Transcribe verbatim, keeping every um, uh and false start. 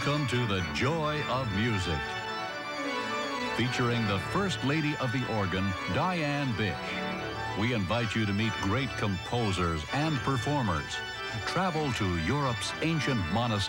Welcome to the Joy of Music, featuring the First Lady of the Organ, Diane Bish. We invite you to meet great composers and performers. Travel to Europe's ancient monasteries.